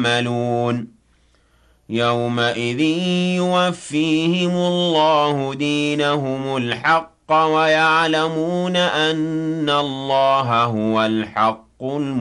يعملون يومئذ يوفيهم الله دينهم الحق ويعلمون أن الله هو الحق المبين